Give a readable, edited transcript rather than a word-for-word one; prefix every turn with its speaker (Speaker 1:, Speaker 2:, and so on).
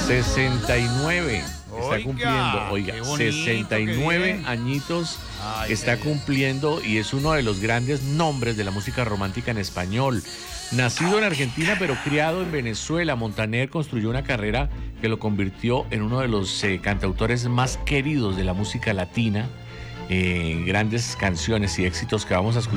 Speaker 1: 69 está cumpliendo,
Speaker 2: qué bonito
Speaker 1: 69
Speaker 2: que
Speaker 1: añitos
Speaker 2: Ay,
Speaker 1: está
Speaker 2: qué
Speaker 1: cumpliendo y es uno de los grandes nombres de la música romántica en español. Nacido en Argentina pero criado en Venezuela, Montaner construyó una carrera que lo convirtió en uno de los cantautores más queridos de la música latina. Grandes canciones y éxitos que vamos a escuchar